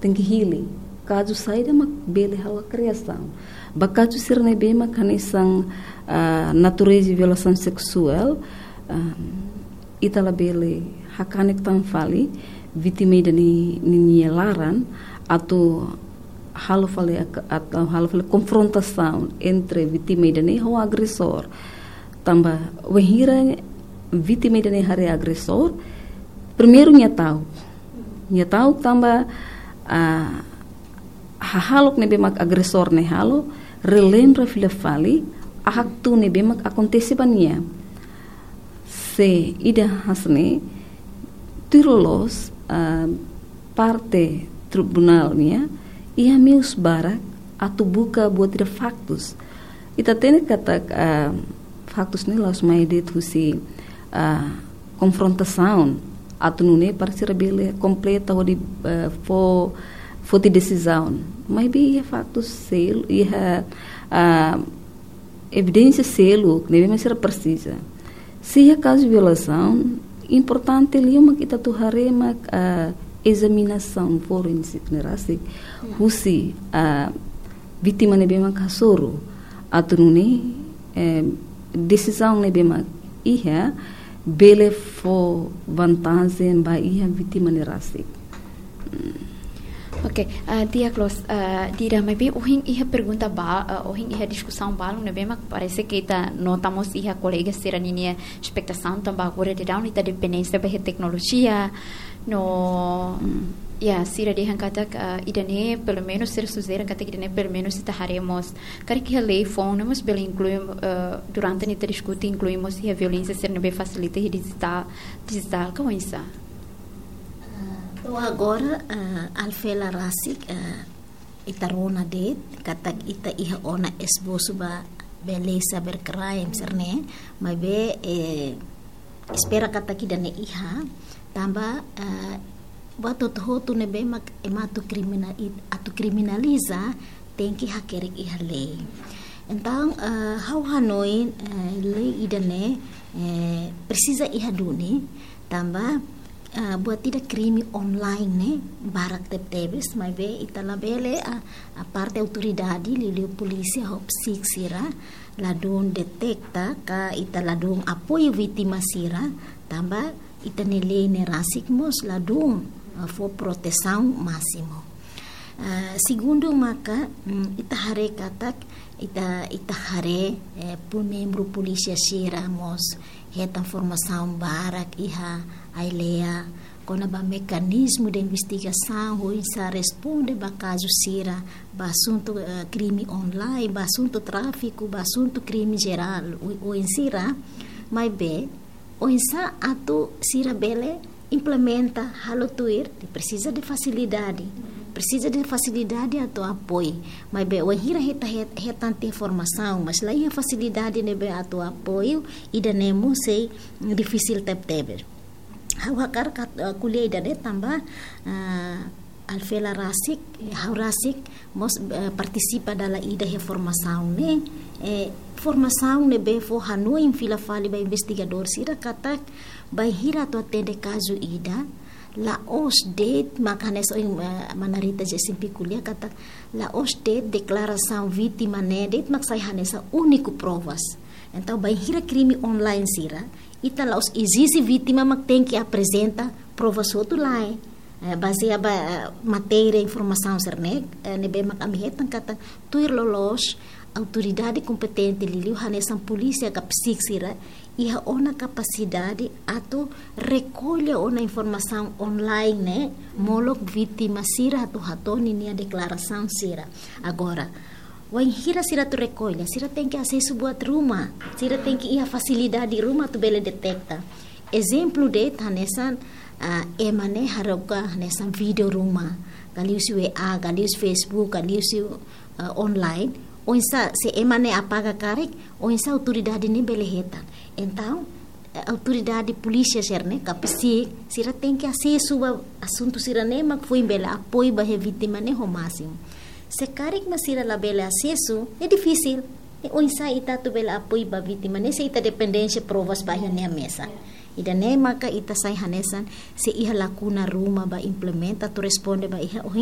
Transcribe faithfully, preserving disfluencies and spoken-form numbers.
tem que hili. Caso saia mak bele hawa criação. Bakato ser ne bema kanisang uh, natureza de violação sexual uh, itala bele hakanek tan fali vítima ni ni laran atau halo fale atau halo fale confrontação entre vítima e o agressor. Tamba wehira vítima e hare agressor primeiro nya tahu nya tahu tamba uh, halok ne bemak agresor ne halo relembra fila fali ahak tu ne bemak acontece bania se ida hasne tirolos uh, parte tribunalnya ia meus barak atau buka buat de factos ita tene kata uh, factos ne los mai det husi uh, confrontação atau nune parceira bele completa de uh, for for de decisão maybe ia factos selo ia uh, evidência selo que deve ser precisa se é caso de violação importante ali uma kita tu harema uh, examinação forensic nerasi husi uh, vítima ne bema kasoro atau nune eh, decisão ne bema ia bele for vantagem ba ia vítima nerasi. Ok, uh, dia Clos, uh, dia maybe uhing iha pergunta ba, uh, uhing iha discussão ba, não é parece que ita notamos iha colegas ser a linha expectação também agora de down ita dependência da tecnologia, no, ya sira dihan kata uh, idane pelo menos ser suzeira kata idane pelo menos ita haremos, cara que a lei fonemos belo inclui uh, durante ita discute incluímos iha violência ser não facilita e digital digital como isso. So agora uh, alfela rasik uh, itarona det katak ita iha ona esboso ba beleza ber crime serne mas be eh, espera katak idane iha tamba uh, bato tohotu ne be mak ematu criminal atu criminaliza tem que hakerik iha lei então uh, how hanoi uh, lei idane eh, precisa iha duni tamba Uh, buat tidak crime online ne barak tep tebes mas be itala bele a, a parte autoridade lili polícia hop sik sira ladon detecta ka itala dong apoio vítima sira tamba itanele ne rasik mos ladon uh, for proteção máximo uh, segundo maka um, ita hare katak ita ita hare eh, por membro polícia sira mos reta informação barak iha ailea kona ba mecanismo de investigação ou isa responde ba caso sira ba assunto uh, crime online ba assunto tráfico ba assunto crime geral ou insira mai be ou isa atu sira bele implementa halotuir precisa de facilidade precisa de facilidade atau apoio mas be o hira heta heta informação mas lá a facilidade ne be atau apoio ida nemo sei difícil tep teber hawakar kuliah idade tambah uh, alfela rasik haurasik mos uh, participa dalam ida informação ne eh, formação ne be fo hanu in fila fali ba investigador sira katak ba hira to atende caso ida la os det makanes o uh, manarita je simpi kuliah katak la os det declaração vítima ne det maksai hanesa único provas então ba hira crime online sira ita laos existe vítima mas tem que apresenta provas outro lá eh, baseia ba uh, matéria informação serne eh, nebe mak amihetan kata tuir lolos autoridade competente liliu hanesan polícia kapsik sira iha ona capacidade atau recolhe ona informação online né molok vítima sira tu hatoni nia declaração sira agora Wang hira sira tu recolhe, sira tem que acesso buat rumah, sira tem que ia facilidade di rumah tu bele detecta. Exemplo de tanesan uh, emane haroka hanesan video rumah, galius W A, galius Facebook, galius uh, online, ou insa se emane apaga karek, ou insa autoridade ni bele hetan. Então autoridade polícia serne kapsi sira tem que acesso a assunto sira ne mak foi bele apoio ba vítima ne ho máximo. Se karik masira la bela acesso é difícil e o insa ita tu bela apoio ba vítima ne se ita dependência provas ba ne mesa ida ne maka ita sai hanesan se iha lakuna ruma ba implementa tu responde ba iha